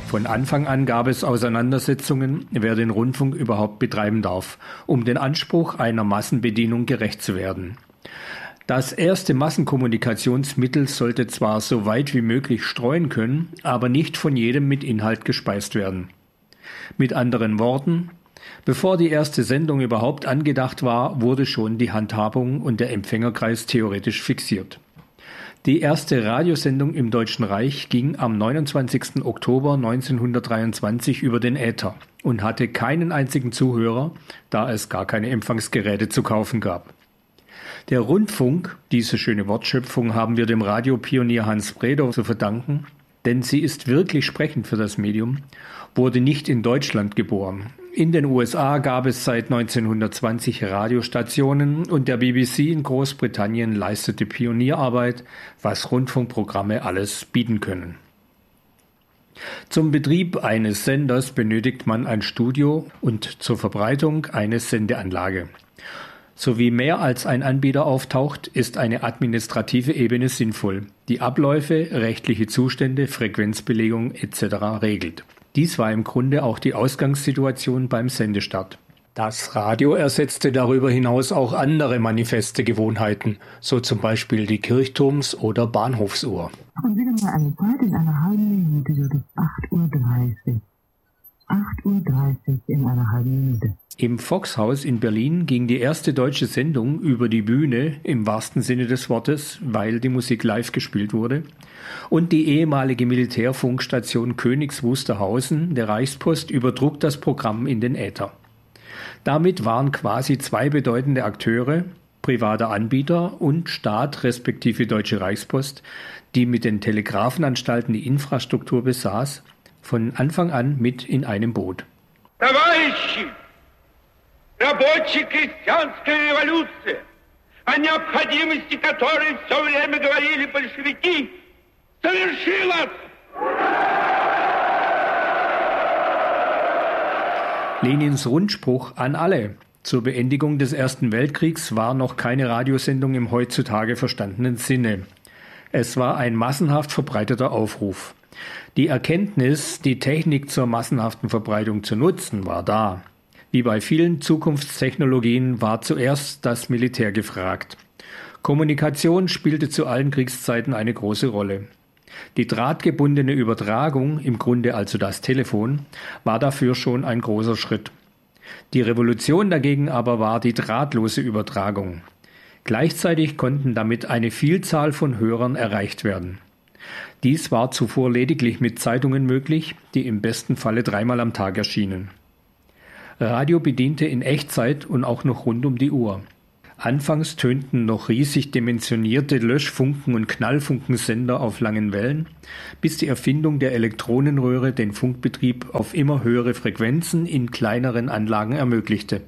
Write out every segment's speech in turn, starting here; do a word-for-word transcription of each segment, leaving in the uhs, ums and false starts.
Von Anfang an gab es Auseinandersetzungen, wer den Rundfunk überhaupt betreiben darf, um den Anspruch einer Massenbedienung gerecht zu werden. Das erste Massenkommunikationsmittel sollte zwar so weit wie möglich streuen können, aber nicht von jedem mit Inhalt gespeist werden. Mit anderen Worten, bevor die erste Sendung überhaupt angedacht war, wurde schon die Handhabung und der Empfängerkreis theoretisch fixiert. Die erste Radiosendung im Deutschen Reich ging am neunundzwanzigsten Oktober neunzehnhundertdreiundzwanzig über den Äther und hatte keinen einzigen Zuhörer, da es gar keine Empfangsgeräte zu kaufen gab. Der Rundfunk, diese schöne Wortschöpfung, haben wir dem Radiopionier Hans Bredow zu verdanken, denn sie ist wirklich sprechend für das Medium, wurde nicht in Deutschland geboren. In den U S A gab es seit neunzehnhundertzwanzig Radiostationen und der B B C in Großbritannien leistete Pionierarbeit, was Rundfunkprogramme alles bieten können. Zum Betrieb eines Senders benötigt man ein Studio und zur Verbreitung eine Sendeanlage. Sowie mehr als ein Anbieter auftaucht, ist eine administrative Ebene sinnvoll, die Abläufe, rechtliche Zustände, Frequenzbelegung et cetera regelt. Dies war im Grunde auch die Ausgangssituation beim Sendestart. Das Radio ersetzte darüber hinaus auch andere manifeste Gewohnheiten, so zum Beispiel die Kirchturms- oder Bahnhofsuhr. Und wieder mal eine Zeit in einer halben Minute wird es acht Uhr dreißig. acht Uhr dreißig in einer halben Minute. Im Foxhaus in Berlin ging die erste deutsche Sendung über die Bühne im wahrsten Sinne des Wortes, weil die Musik live gespielt wurde. Und die ehemalige Militärfunkstation Königs Wusterhausen der Reichspost übertrug das Programm in den Äther. Damit waren quasi zwei bedeutende Akteure, privater Anbieter und Staat respektive Deutsche Reichspost, die mit den Telegrafenanstalten die Infrastruktur besaß, von Anfang an mit in einem Boot. Товарищи, рабочая крестьянская революция, о необходимости которой все время говорили большевики, совершилась! Lenins Rundspruch an alle. Zur Beendigung des Ersten Weltkriegs war noch keine Radiosendung im heutzutage verstandenen Sinne. Es war ein massenhaft verbreiteter Aufruf. Die Erkenntnis, die Technik zur massenhaften Verbreitung zu nutzen, war da. Wie bei vielen Zukunftstechnologien war zuerst das Militär gefragt. Kommunikation spielte zu allen Kriegszeiten eine große Rolle. Die drahtgebundene Übertragung, im Grunde also das Telefon, war dafür schon ein großer Schritt. Die Revolution dagegen aber war die drahtlose Übertragung. Gleichzeitig konnten damit eine Vielzahl von Hörern erreicht werden. Dies war zuvor lediglich mit Zeitungen möglich, die im besten Falle dreimal am Tag erschienen. Radio bediente in Echtzeit und auch noch rund um die Uhr. Anfangs tönten noch riesig dimensionierte Löschfunken- und Knallfunkensender auf langen Wellen, bis die Erfindung der Elektronenröhre den Funkbetrieb auf immer höhere Frequenzen in kleineren Anlagen ermöglichte.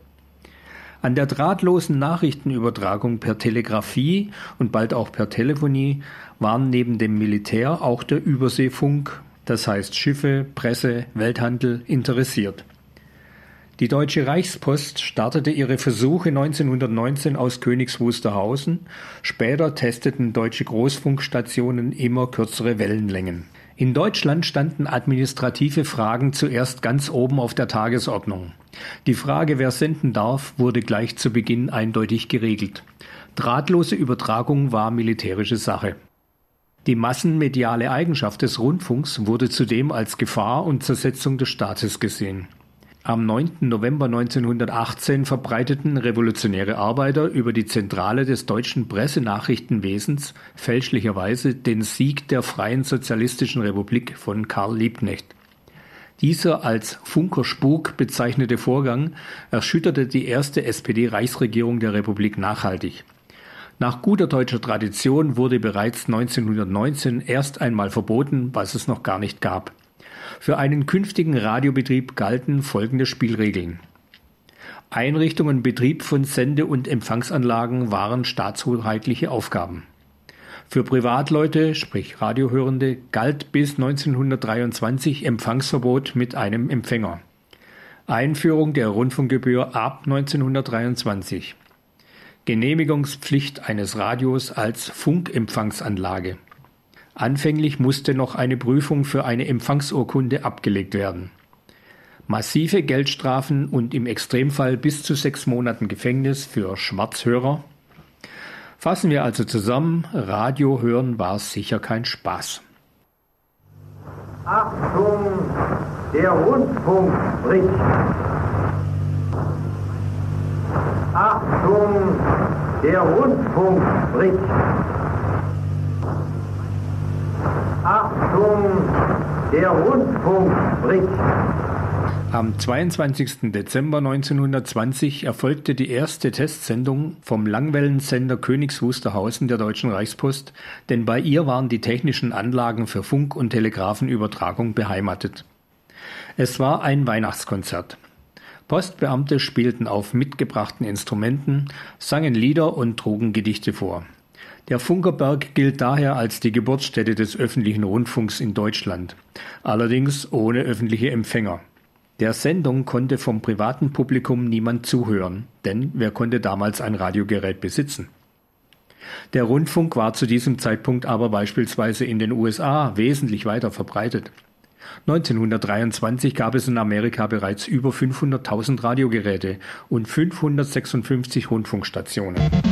An der drahtlosen Nachrichtenübertragung per Telegrafie und bald auch per Telefonie waren neben dem Militär auch der Überseefunk, das heißt Schiffe, Presse, Welthandel, interessiert. Die Deutsche Reichspost startete ihre Versuche neunzehnhundertneunzehn aus Königs Wusterhausen, später testeten deutsche Großfunkstationen immer kürzere Wellenlängen. In Deutschland standen administrative Fragen zuerst ganz oben auf der Tagesordnung. Die Frage, wer senden darf, wurde gleich zu Beginn eindeutig geregelt. Drahtlose Übertragung war militärische Sache. Die massenmediale Eigenschaft des Rundfunks wurde zudem als Gefahr und Zersetzung des Staates gesehen. Am neunten November neunzehnhundertachtzehn verbreiteten revolutionäre Arbeiter über die Zentrale des deutschen Pressenachrichtenwesens fälschlicherweise den Sieg der Freien Sozialistischen Republik von Karl Liebknecht. Dieser als Funkerspuk bezeichnete Vorgang erschütterte die erste S P D-Reichsregierung der Republik nachhaltig. Nach guter deutscher Tradition wurde bereits neunzehnhundertneunzehn erst einmal verboten, was es noch gar nicht gab. Für einen künftigen Radiobetrieb galten folgende Spielregeln. Einrichtung und Betrieb von Sende- und Empfangsanlagen waren staatshoheitliche Aufgaben. Für Privatleute, sprich Radiohörende, galt bis neunzehnhundertdreiundzwanzig Empfangsverbot mit einem Empfänger. Einführung der Rundfunkgebühr ab neunzehnhundertdreiundzwanzig. Genehmigungspflicht eines Radios als Funkempfangsanlage. Anfänglich musste noch eine Prüfung für eine Empfangsurkunde abgelegt werden. Massive Geldstrafen und im Extremfall bis zu sechs Monaten Gefängnis für Schwarzhörer. Fassen wir also zusammen, Radio hören war sicher kein Spaß. Achtung, der Rundfunk spricht. Achtung, der Rundfunk spricht. Achtung, der Rundfunk spricht. Am zweiundzwanzigsten Dezember neunzehnhundertzwanzig erfolgte die erste Testsendung vom Langwellensender Königs Wusterhausen der Deutschen Reichspost, denn bei ihr waren die technischen Anlagen für Funk- und Telegrafenübertragung beheimatet. Es war ein Weihnachtskonzert. Postbeamte spielten auf mitgebrachten Instrumenten, sangen Lieder und trugen Gedichte vor. Der Funkerberg gilt daher als die Geburtsstätte des öffentlichen Rundfunks in Deutschland, allerdings ohne öffentliche Empfänger. Der Sendung konnte vom privaten Publikum niemand zuhören, denn wer konnte damals ein Radiogerät besitzen? Der Rundfunk war zu diesem Zeitpunkt aber beispielsweise in den U S A wesentlich weiter verbreitet. neunzehnhundertdreiundzwanzig gab es in Amerika bereits über fünfhunderttausend Radiogeräte und fünfhundertsechsundfünfzig Rundfunkstationen.